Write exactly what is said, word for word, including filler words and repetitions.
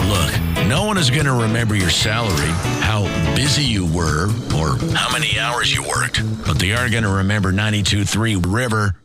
Look, no one is going to remember your salary, how busy you were, or how many hours you worked. But they are going to remember ninety-two point three River